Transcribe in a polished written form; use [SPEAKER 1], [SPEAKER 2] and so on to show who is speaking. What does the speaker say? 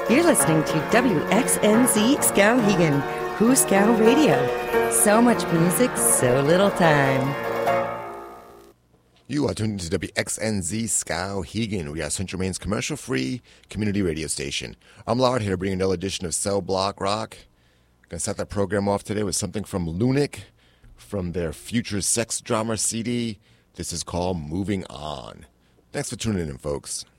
[SPEAKER 1] You're listening to WXNZ Skowhegan, Who's Scow Radio. So much music, so little time.
[SPEAKER 2] You are tuned into WXNZ Skowhegan. We are Central Maine's commercial-free community radio station. I'm Lard here to bring another edition of Cell Block Rock. Going to start that program off today with something from Lunatic from their Future Sex Drama CD. This is called Moving On. Thanks for tuning in, folks.